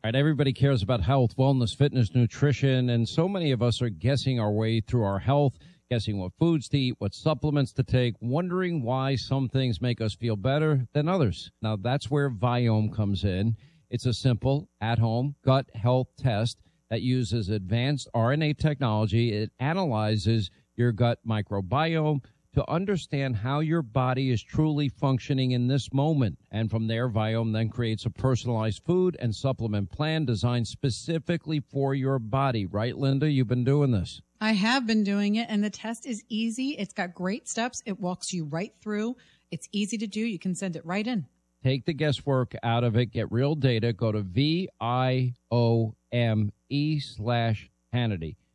Right, everybody cares about health, wellness, fitness, nutrition, and so many of us are guessing our way through our health, guessing what foods to eat, what supplements to take, wondering why some things make us feel better than others. Now, that's where Viome comes in. It's a simple, at-home gut health test that uses advanced RNA technology. It analyzes your gut microbiome to understand how your body is truly functioning in this moment. And from there, Viome then creates a personalized food and supplement plan designed specifically for your body. Right, Linda? You've been doing this. I have been doing it, and the test is easy. It's got great steps. It walks you right through. It's easy to do. You can send it right in. Take the guesswork out of it. Get real data. Go to VIOME/Hannity.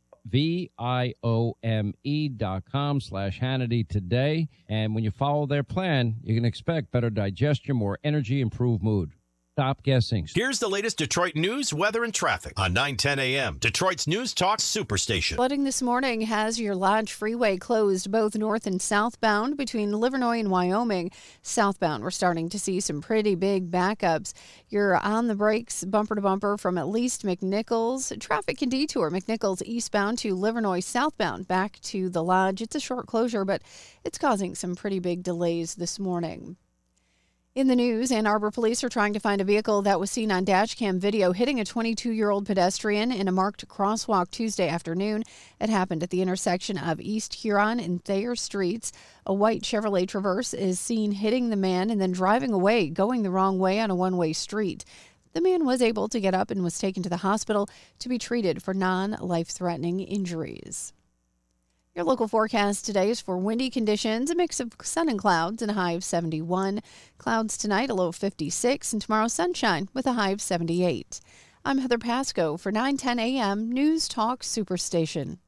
VIOME.com/Hannity today. And when you follow their plan, you can expect better digestion, more energy, improved mood. Stop guessing. Here's the latest Detroit news, weather, and traffic on 910 a.m. Detroit's News Talk Superstation. Flooding this morning has your Lodge Freeway closed both north and southbound between Livernois and Wyoming. Southbound, we're starting to see some pretty big backups. You're on the brakes bumper to bumper from at least McNichols. Traffic can detour McNichols eastbound to Livernois southbound back to the Lodge. It's a short closure, but it's causing some pretty big delays this morning. In the news, Ann Arbor police are trying to find a vehicle that was seen on dashcam video hitting a 22-year-old pedestrian in a marked crosswalk Tuesday afternoon. It happened at the intersection of East Huron and Thayer Streets. A white Chevrolet Traverse is seen hitting the man and then driving away, going the wrong way on a one-way street. The man was able to get up and was taken to the hospital to be treated for non-life-threatening injuries. Your local forecast today is for windy conditions, a mix of sun and clouds, and a high of 71. Clouds tonight, a low of 56, and tomorrow sunshine with a high of 78. I'm Heather Pasco for 910 a.m. News Talk Superstation.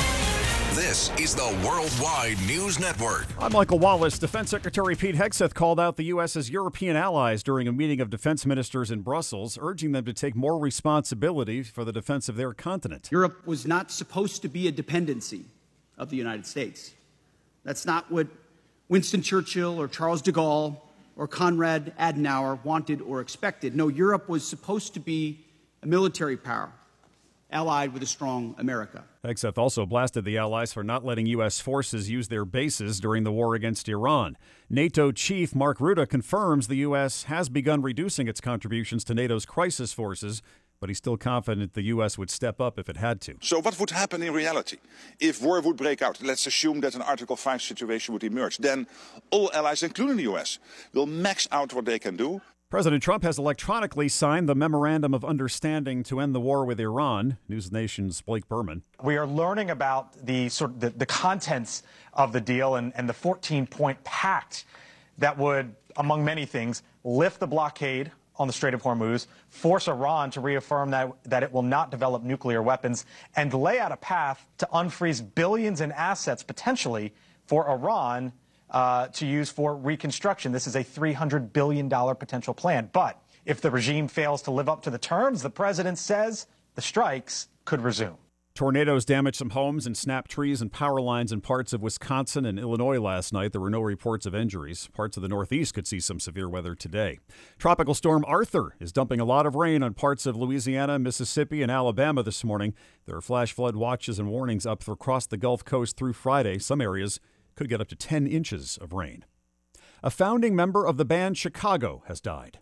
This is the Worldwide News Network. I'm Michael Wallace. Defense Secretary Pete Hegseth called out the U.S.'s European allies during a meeting of defense ministers in Brussels, urging them to take more responsibility for the defense of their continent. Europe was not supposed to be a dependency of the United States. That's not what Winston Churchill or Charles de Gaulle or Konrad Adenauer wanted or expected. No, Europe was supposed to be a military power, allied with a strong America. Hegseth also blasted the allies for not letting U.S. forces use their bases during the war against Iran. NATO chief Mark Rutte confirms the U.S. has begun reducing its contributions to NATO's crisis forces, but he's still confident the U.S. would step up if it had to. So what would happen in reality? If war would break out, let's assume that an Article 5 situation would emerge, then all allies, including the U.S., will max out what they can do. President Trump has electronically signed the Memorandum of Understanding to end the war with Iran. News Nation's Blake Berman. We are learning about the contents of the deal and the 14-point pact that would, among many things, lift the blockade on the Strait of Hormuz, force Iran to reaffirm that it will not develop nuclear weapons, and lay out a path to unfreeze billions in assets potentially for Iran to use for reconstruction. This is a $300 billion potential plan. But if the regime fails to live up to the terms, the president says the strikes could resume. Tornadoes damaged some homes and snapped trees and power lines in parts of Wisconsin and Illinois last night. There were no reports of injuries. Parts of the Northeast could see some severe weather today. Tropical storm Arthur is dumping a lot of rain on parts of Louisiana, Mississippi, and Alabama this morning. There are flash flood watches and warnings up across the Gulf Coast through Friday. Some areas could get up to 10 inches of rain. A founding member of the band Chicago has died.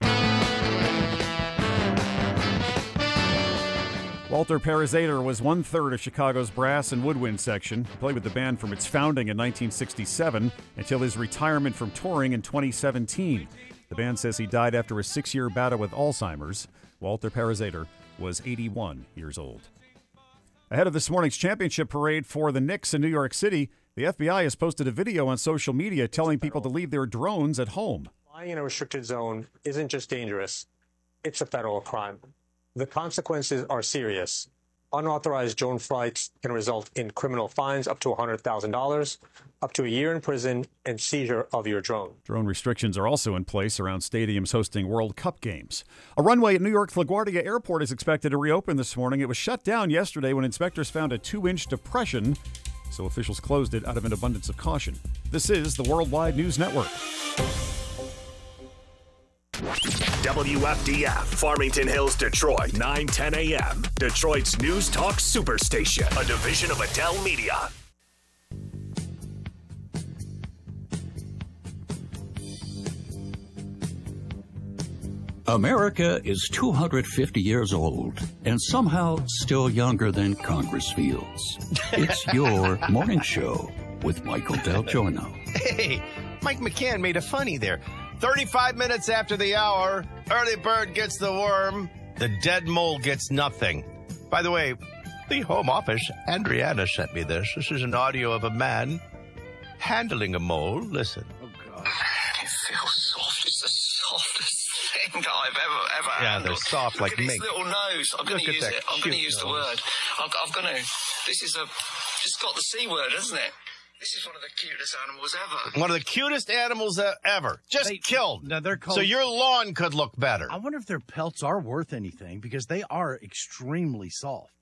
Walter Parazater was one-third of Chicago's brass and woodwind section. He played with the band from its founding in 1967 until his retirement from touring in 2017. The band says he died after a 6-year battle with Alzheimer's. Walter Parazater was 81 years old. Ahead of this morning's championship parade for the Knicks in New York City, the FBI has posted a video on social media telling people to leave their drones at home. Flying in a restricted zone isn't just dangerous, it's a federal crime. The consequences are serious. Unauthorized drone flights can result in criminal fines up to $100,000, up to a year in prison, and seizure of your drone. Drone restrictions are also in place around stadiums hosting World Cup games. A runway at New York LaGuardia Airport is expected to reopen this morning. It was shut down yesterday when inspectors found a 2-inch depression, so officials closed it out of an abundance of caution. This is the Worldwide News Network. WFDF, Farmington Hills, Detroit, 9:10 a.m. Detroit's News Talk Superstation, a division of Adele Media. America is 250 years old and somehow still younger than Congress feels. It's your morning show with Michael Del Giorno. Hey, Mike McCann made a funny there. 35 minutes after the hour, early bird gets the worm, the dead mole gets nothing. By the way, the Home Office, Andriana sent me this. This is an audio of a man handling a mole. Listen. Oh, God. It feels soft. It's the softest thing that I've ever handled. They're soft like mink. mink. Look at his little nose. I'm going to use it. I'm going to use the word. I'm going to. This is it's got the C word, hasn't it? This is one of the cutest animals ever. One of the cutest animals ever. Just killed. Now they're called, so your lawn could look better. I wonder if their pelts are worth anything because they are extremely soft.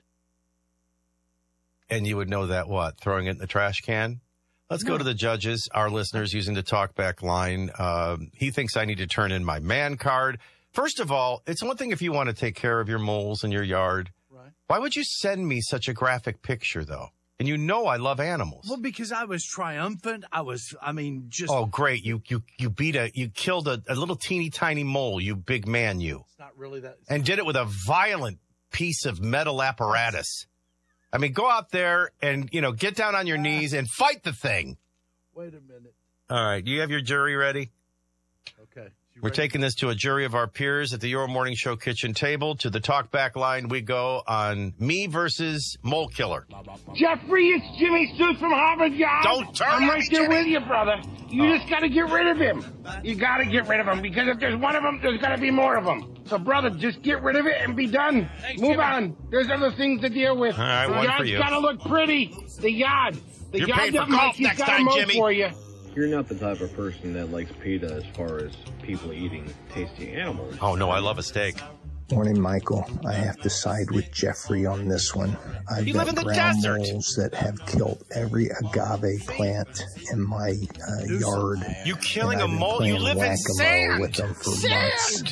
And you would know that what? Throwing it in the trash can? Let's go to the judges, our listeners using the talkback line. He thinks I need to turn in my man card. First of all, it's one thing if you want to take care of your moles in your yard. Right. Why would you send me such a graphic picture, though? And you know I love animals. Well, because I was triumphant. Just. Oh, great. You killed a little teeny tiny mole, you big man, you. It's not really that. And did it with a violent piece of metal apparatus. I mean, go out there and, get down on your knees and fight the thing. Wait a minute. All right. Do you have your jury ready? Okay. We're taking this to a jury of our peers at the Your Morning Show kitchen table. To the talkback line, we go on me versus Mole Killer. Jeffrey, it's Jimmy Stoops from Harvard Yard. Don't turn I'm on right me, there Jimmy. with you, brother. You just got to get rid of him. You got to get rid of him because if there's one of them, there's got to be more of them. So, brother, just get rid of it and be done. Thanks, Move Jimmy. on. There's other things to deal with. All right, the one for yard's you. got to look pretty. The yard. The You're yard paid for that golf Mikey's next gotta time, mow Jimmy. for you. You're not the type of person that likes PETA as far as people eating tasty animals. Oh, no, I love a steak. Morning, Michael. I have to side with Jeffrey on this one. I've You got live in the ground desert. moles that have killed every agave plant in my yard. You killing and a I've been mole? You playing live in whack-a-mole sand. with them for months.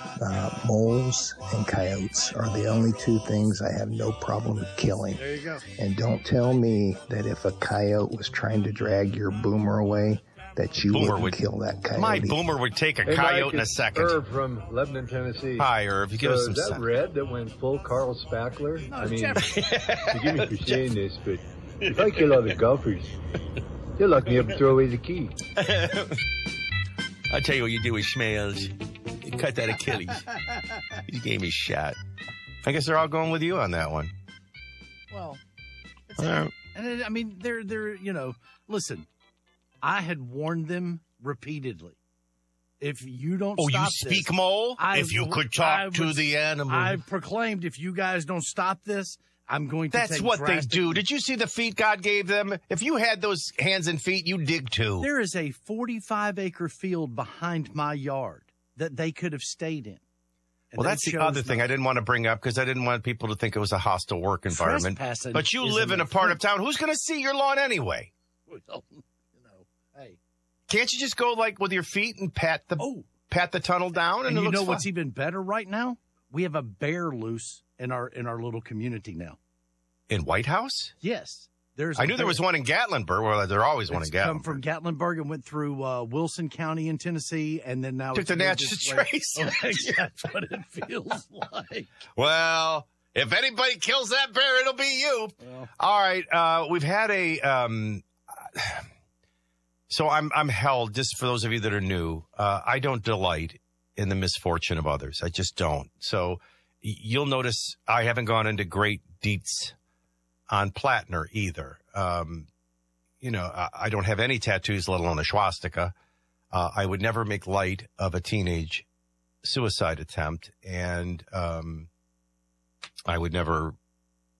Moles and coyotes are the only two things I have no problem killing. There you go. And don't tell me that if a coyote was trying to drag your boomer away, that you Boomer wouldn't would kill that coyote. My boomer would take a Hey, coyote Mike, in a it's second. Irv from Lebanon, Tennessee. Hi, Irv. You give us some is that sense. red that went full Carl Spackler? No, I mean, Jeffrey. forgive me for saying this, but if I kill all the golfers, they'll lock me up and throw away the key. I'll tell you what you do with Schmales. You cut that Achilles. You gave me a shot. I guess they're all going with you on that one. Well, All right. they're listen, I had warned them repeatedly. If you don't Oh, stop you speak this, mole? If you could talk to the animal. I proclaimed if you guys don't stop this, I'm going to That's take what they drastic- do. Did you see the feet God gave them? If you had those hands and feet, you'd dig too. There is a 45-acre field behind my yard that they could have stayed in. And Well, they that's the chose other thing not I didn't want to bring up because I didn't want people to think it was a hostile work environment. Trespassing But you isn't live in a a part thing. of town. Who's going to see your lawn anyway? Well, hey. Can't you just go like with your feet and pat the tunnel down? And it you looks know what's fine? even better right now? We have a bear loose in our little community now. In White House? Yes. There's. I knew there was one in Gatlinburg. Well, there's always one in It's come Gatlinburg. from Gatlinburg and went through Wilson County in Tennessee, and then now Took it's the moved Natchez this way. Trace. That's what it feels like. Well, if anybody kills that bear, it'll be you. Well. All right. We've had a. So I'm held, just for those of you that are new, I don't delight in the misfortune of others. I just don't. So you'll notice I haven't gone into great deets on Plattner either. I don't have any tattoos, let alone a swastika. I would never make light of a teenage suicide attempt, and I would never